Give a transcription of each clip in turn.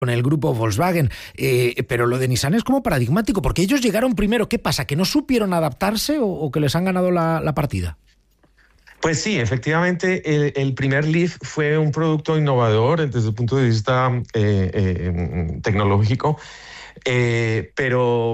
con el grupo Volkswagen, pero lo de Nissan es como paradigmático, porque ellos llegaron primero. ¿Qué pasa? ¿Que no supieron adaptarse o que les han ganado la partida? Pues sí, efectivamente, el primer Leaf fue un producto innovador desde el punto de vista tecnológico, pero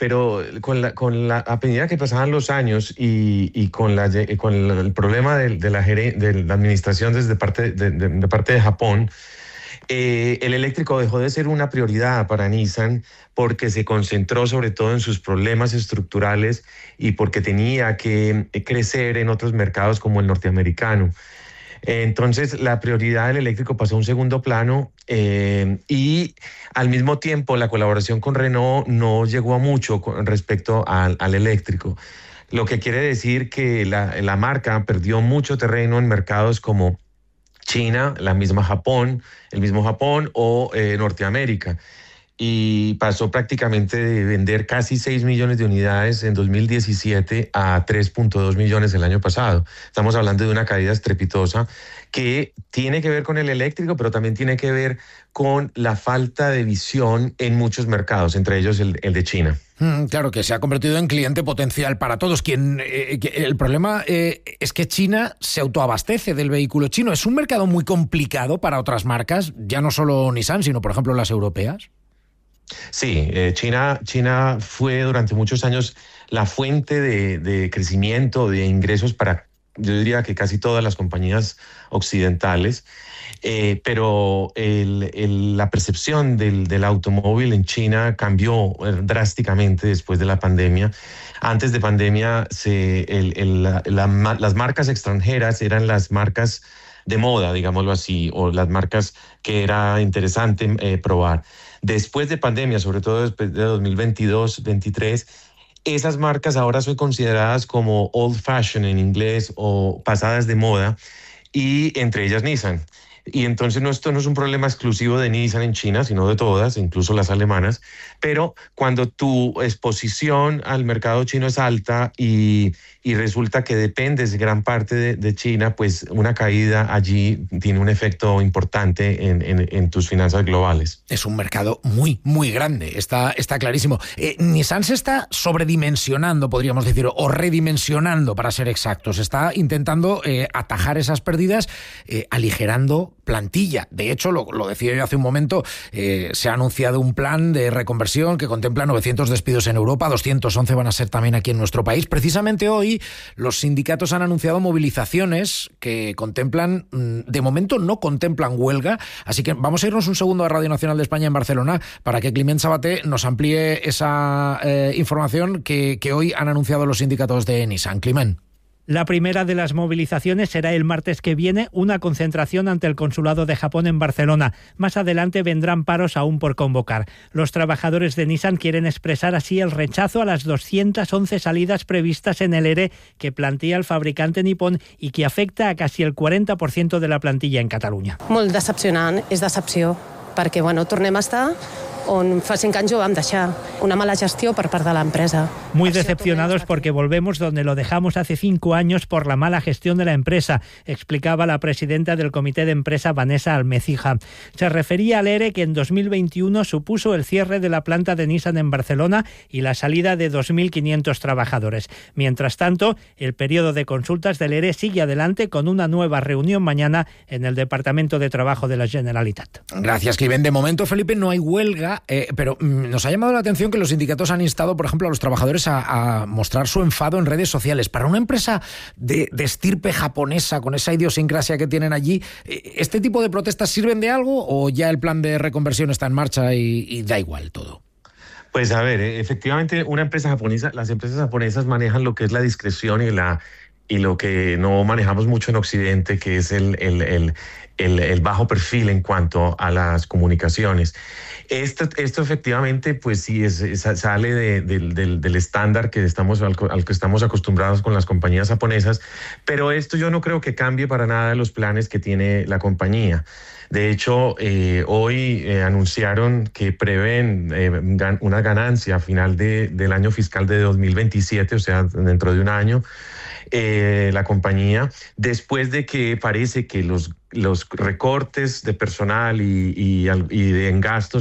a medida que pasaban los años y con el problema de la administración desde parte de Japón, el eléctrico dejó de ser una prioridad para Nissan porque se concentró sobre todo en sus problemas estructurales y porque tenía que crecer en otros mercados como el norteamericano. Entonces la prioridad del eléctrico pasó a un segundo plano y al mismo tiempo la colaboración con Renault no llegó a mucho con respecto al eléctrico. Lo que quiere decir que la marca perdió mucho terreno en mercados como China, el mismo Japón o Norteamérica. Y pasó prácticamente de vender casi 6 millones de unidades en 2017 a 3.2 millones el año pasado. Estamos hablando de una caída estrepitosa que tiene que ver con el eléctrico, pero también tiene que ver con la falta de visión en muchos mercados, entre ellos el de China. Claro, que se ha convertido en cliente potencial para todos. El problema es que China se autoabastece del vehículo chino. Es un mercado muy complicado para otras marcas, ya no solo Nissan, sino por ejemplo las europeas. Sí, China fue durante muchos años la fuente de crecimiento, de ingresos para, yo diría que casi todas las compañías occidentales, pero la percepción del automóvil en China cambió drásticamente después de la pandemia. Antes de pandemia, las marcas extranjeras eran las marcas de moda, digámoslo así, o las marcas que era interesante probar. Después de pandemia, sobre todo después de 2022-23, esas marcas ahora son consideradas como old fashion en inglés o pasadas de moda, y entre ellas Nissan. Y entonces esto no es un problema exclusivo de Nissan en China, sino de todas, incluso las alemanas. Pero cuando tu exposición al mercado chino es alta y resulta que dependes de gran parte de China, pues una caída allí tiene un efecto importante en tus finanzas globales. Es un mercado muy, muy grande, está clarísimo. Nissan se está sobredimensionando, podríamos decir, o redimensionando, para ser exactos. Está intentando atajar esas pérdidas, aligerando plantilla. De hecho, lo decía yo hace un momento, se ha anunciado un plan de reconversión que contempla 900 despidos en Europa, 211 van a ser también aquí en nuestro país. Precisamente hoy los sindicatos han anunciado movilizaciones que contemplan, de momento no contemplan huelga, así que vamos a irnos un segundo a Radio Nacional de España en Barcelona para que Climent Sabaté nos amplíe esa información que hoy han anunciado los sindicatos de Nissan. Climent. La primera de las movilizaciones será el martes que viene, una concentración ante el Consulado de Japón en Barcelona. Más adelante vendrán paros aún por convocar. Los trabajadores de Nissan quieren expresar así el rechazo a las 211 salidas previstas en el ERE que plantea el fabricante nipón y que afecta a casi el 40% de la plantilla en Catalunya. Molt decepcionant, és decepció, perquè tornem a estar on fa 5 anys ho vam deixar. Una mala gestió per part de l'empresa. Muy decepcionados porque volvemos donde lo dejamos hace 5 años por la mala gestión de la empresa, explicaba la presidenta del comité de empresa, Vanessa Almecija. Se refería al ERE que en 2021 supuso el cierre de la planta de Nissan en Barcelona y la salida de 2.500 trabajadores. Mientras tanto, el periodo de consultas del ERE sigue adelante con una nueva reunión mañana en el Departamento de Trabajo de la Generalitat. Gracias, Climent. De momento, Felipe, no hay huelga. Pero nos ha llamado la atención que los sindicatos han instado, por ejemplo, a los trabajadores a mostrar su enfado en redes sociales. Para una empresa de estirpe japonesa, con esa idiosincrasia que tienen allí, ¿este tipo de protestas sirven de algo o ya el plan de reconversión está en marcha y da igual todo? Pues a ver, efectivamente las empresas japonesas manejan lo que es la discreción y lo que no manejamos mucho en Occidente, que es el bajo perfil en cuanto a las comunicaciones. Esto efectivamente, pues sí, sale del estándar al que estamos acostumbrados con las compañías japonesas, pero esto yo no creo que cambie para nada los planes que tiene la compañía. De hecho, hoy anunciaron que prevén una ganancia a final del año fiscal de 2027, o sea, dentro de un año, la compañía, después de que parece que los recortes de personal y en gastos